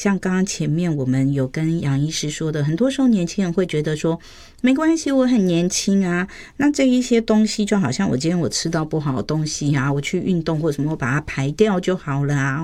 像刚刚前面我们有跟杨医师说的，很多时候年轻人会觉得说没关系，我很年轻啊，那这一些东西就好像我今天我吃到不好的东西啊，我去运动或什么我把它排掉就好了啊，